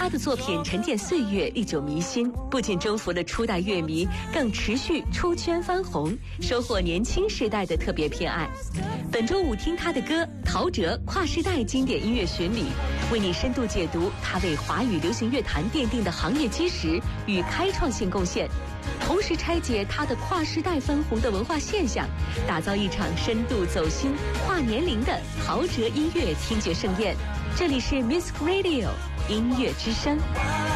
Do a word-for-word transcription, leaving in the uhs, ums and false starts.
他的作品沉淀岁月，历久弥新，不仅征服了初代乐迷，更持续出圈翻红，收获年轻世代的特别偏爱。本周五听他的歌《陶喆》跨世代经典音乐巡礼，为你深度解读他为华语流行乐坛奠定的行业基石与开创性贡献，同时拆解他的跨世代翻红的文化现象，打造一场深度走心、跨年龄的陶喆音乐听觉盛宴。这里是 Music Radio 音乐之声。